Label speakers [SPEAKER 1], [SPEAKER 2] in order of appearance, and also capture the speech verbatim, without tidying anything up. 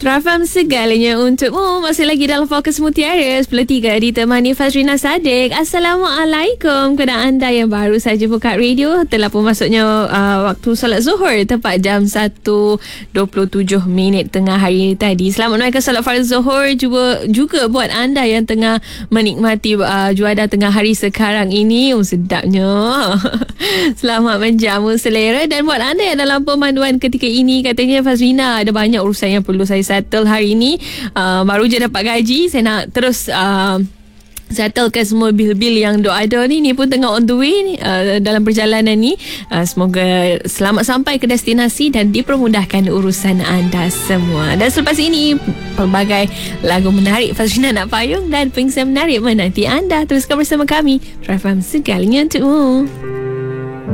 [SPEAKER 1] Trafam segalanya untukmu. Masih lagi dalam Fokus Mutiara sepuluh tiga ditemani Fazrina Sadiq. Assalamualaikum kepada anda yang baru saja buka radio. Telah pun masuknya uh, waktu solat Zuhur tepat jam satu dua puluh tujuh minit tengah hari tadi. Selamat menunaikan solat farz Zuhur juga, juga buat anda yang tengah menikmati uh, juadah tengah hari sekarang ini. Oh, sedapnya. Selamat menjamu selera. Dan buat anda yang dalam pemanduan ketika ini, katanya Fazrina ada banyak urusan yang perlu saya settle hari ini. Uh, baru je dapat gaji, saya nak terus uh, settlekan semua bil-bil yang dok ada ni. Ni pun tengah on the way uh, dalam perjalanan ni. Uh, semoga selamat sampai ke destinasi dan dipermudahkan urusan anda semua. Dan selepas ini, pelbagai lagu menarik Fazrina nak payung dan pengisian menarik menanti anda. Teruskan bersama kami, Trafam segalanya untukmu.